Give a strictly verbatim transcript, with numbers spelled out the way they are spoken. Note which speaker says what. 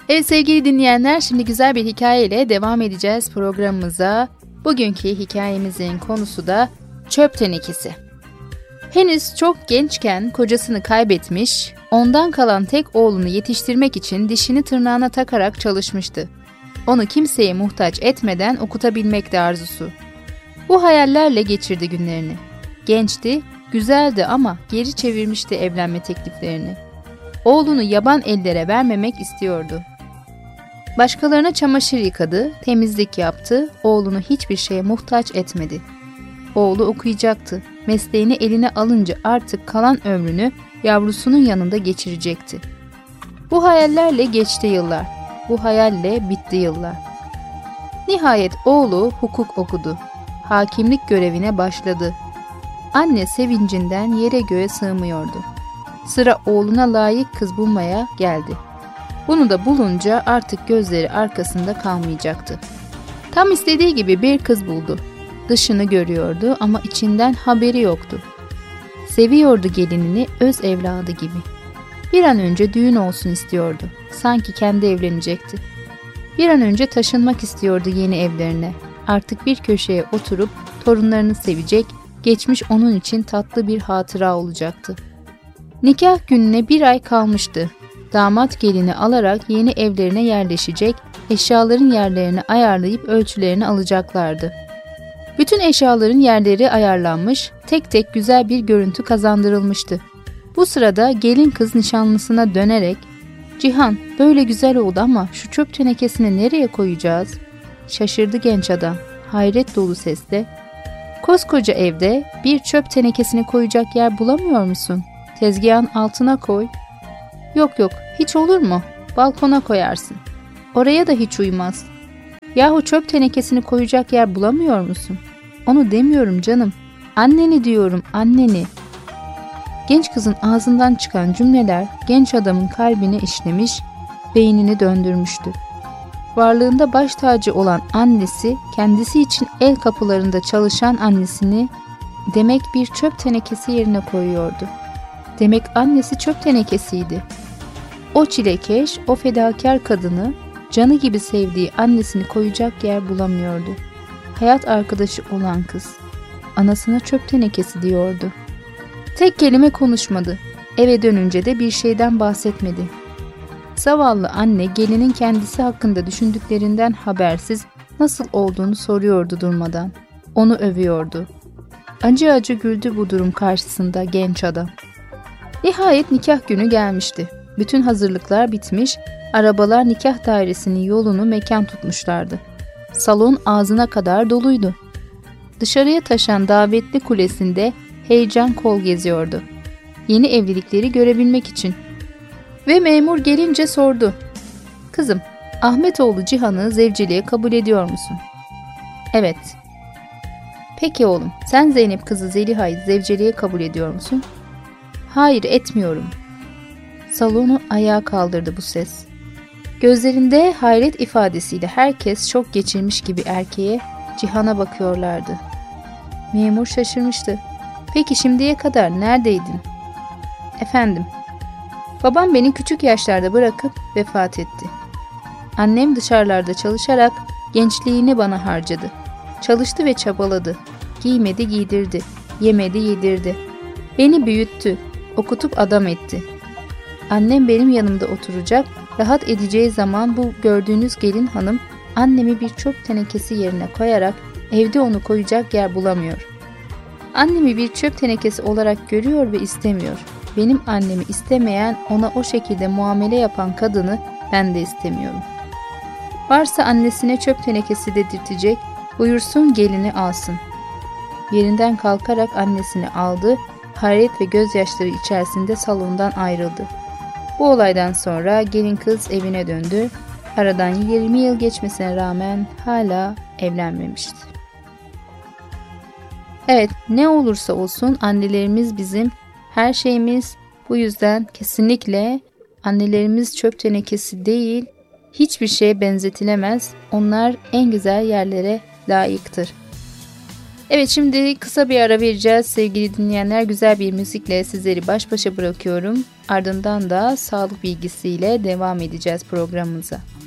Speaker 1: Evet sevgili dinleyenler, şimdi güzel bir hikayeyle devam edeceğiz programımıza. Bugünkü hikayemizin konusu da çöp tenekesi. Henüz çok gençken kocasını kaybetmiş, ondan kalan tek oğlunu yetiştirmek için dişini tırnağına takarak çalışmıştı. Onu kimseye muhtaç etmeden okutabilmekti arzusu. Bu hayallerle geçirdi günlerini. Gençti, güzeldi ama geri çevirmişti evlenme tekliflerini. Oğlunu yaban ellere vermemek istiyordu. Başkalarına çamaşır yıkadı, temizlik yaptı, oğlunu hiçbir şeye muhtaç etmedi. Oğlu okuyacaktı. Mesleğini eline alınca artık kalan ömrünü yavrusunun yanında geçirecekti. Bu hayallerle geçti yıllar. Bu hayalle bitti yıllar. Nihayet oğlu hukuk okudu. Hakimlik görevine başladı. Anne sevincinden yere göğe sığmıyordu. Sıra oğluna layık kız bulmaya geldi. Bunu da bulunca artık gözleri arkasında kalmayacaktı. Tam istediği gibi bir kız buldu. Dışını görüyordu ama içinden haberi yoktu. Seviyordu gelinini öz evladı gibi. Bir an önce düğün olsun istiyordu. Sanki kendi evlenecekti. Bir an önce taşınmak istiyordu yeni evlerine. Artık bir köşeye oturup torunlarını sevecek, geçmiş onun için tatlı bir hatıra olacaktı. Nikah gününe bir ay kalmıştı. Damat gelini alarak yeni evlerine yerleşecek, eşyaların yerlerini ayarlayıp ölçülerini alacaklardı. Bütün eşyaların yerleri ayarlanmış, tek tek güzel bir görüntü kazandırılmıştı. Bu sırada gelin kız nişanlısına dönerek, "Cihan, böyle güzel oldu ama şu çöp tenekesini nereye koyacağız?" Şaşırdı genç adam, hayret dolu sesle, "Koskoca evde bir çöp tenekesini koyacak yer bulamıyor musun? Tezgahın altına koy." "Yok yok, hiç olur mu? Balkona koyarsın." "Oraya da hiç uymaz." "Yahu çöp tenekesini koyacak yer bulamıyor musun?" "Onu demiyorum canım. Anneni diyorum, anneni." Genç kızın ağzından çıkan cümleler genç adamın kalbini işlemiş, beynini döndürmüştü. Varlığında baş tacı olan annesi, kendisi için el kapılarında çalışan annesini demek bir çöp tenekesi yerine koyuyordu. Demek annesi çöp tenekesiydi. O çilekeş, o fedakar kadını, canı gibi sevdiği annesini koyacak yer bulamıyordu. Hayat arkadaşı olan kız, anasına çöp tenekesi diyordu. Tek kelime konuşmadı. Eve dönünce de bir şeyden bahsetmedi. Zavallı anne gelinin kendisi hakkında düşündüklerinden habersiz nasıl olduğunu soruyordu durmadan. Onu övüyordu. Acı acı güldü bu durum karşısında genç adam. Nihayet nikah günü gelmişti. Bütün hazırlıklar bitmiş, arabalar nikah dairesinin yolunu mekan tutmuşlardı. Salon ağzına kadar doluydu. Dışarıya taşan davetli kulesinde heyecan kol geziyordu. Yeni evlilikleri görebilmek için. Ve memur gelince sordu. "Kızım, Ahmetoğlu Cihan'ı zevciliğe kabul ediyor musun?" "Evet." "Peki oğlum, sen Zeynep kızı Zeliha'yı zevciliğe kabul ediyor musun?" "Hayır, etmiyorum." Salonu ayağa kaldırdı bu ses. Gözlerinde hayret ifadesiyle herkes şok geçirmiş gibi erkeğe, Cihan'a bakıyorlardı. Memur şaşırmıştı. "Peki şimdiye kadar neredeydin?" "Efendim, babam beni küçük yaşlarda bırakıp vefat etti. Annem dışarılarda çalışarak gençliğini bana harcadı. Çalıştı ve çabaladı. Giymedi giydirdi, yemedi yedirdi. Beni büyüttü, okutup adam etti. Annem benim yanımda oturacak, rahat edeceği zaman bu gördüğünüz gelin hanım annemi bir çöp tenekesi yerine koyarak evde onu koyacak yer bulamıyor. Annemi bir çöp tenekesi olarak görüyor ve istemiyor. Benim annemi istemeyen, ona o şekilde muamele yapan kadını ben de istemiyorum. Varsa annesine çöp tenekesi dedirtecek, buyursun gelini alsın." Yerinden kalkarak annesini aldı, hayret ve gözyaşları içerisinde salondan ayrıldı. Bu olaydan sonra gelin kız evine döndü. Aradan yirmi yıl geçmesine rağmen hala evlenmemişti. Evet, ne olursa olsun annelerimiz bizim her şeyimiz. Bu yüzden kesinlikle annelerimiz çöp tenekesi değil, hiçbir şeye benzetilemez. Onlar en güzel yerlere layıktır. Evet, şimdi kısa bir ara vereceğiz sevgili dinleyenler. Güzel bir müzikle sizleri baş başa bırakıyorum. Ardından da sağlık bilgisiyle devam edeceğiz programımıza.